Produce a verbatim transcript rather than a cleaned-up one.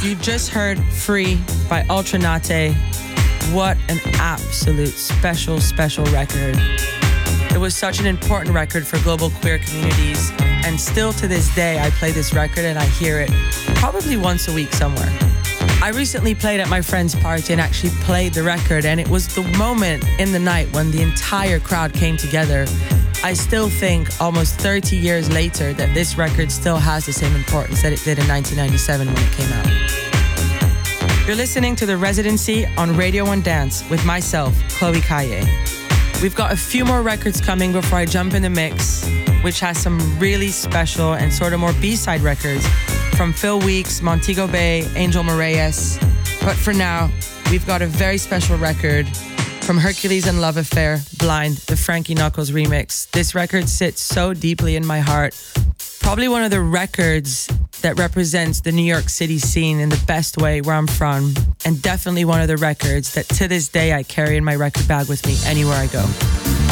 You just heard Free by Ultranate. What an absolute special, special record. It was such an important record for global queer communities, and still to this day I play this record and I hear it probably once a week somewhere. I recently played at my friend's party and actually played the record, and it was the moment in the night when the entire crowd came together. I still think almost thirty years later that this record still has the same importance that it did in nineteen ninety-seven when it came out. You're listening to The Residency on Radio one Dance with myself, Chloe Caille. We've got a few more records coming before I jump in the mix, which has some really special and sort of more B-side records from Phil Weeks, Montego Bay, Angel Moraes. But for now, we've got a very special record from Hercules and Love Affair, Blind, the Frankie Knuckles remix. This record sits so deeply in my heart. Probably one of the records that represents the New York City scene in the best way where I'm from, and definitely one of the records that to this day I carry in my record bag with me anywhere I go.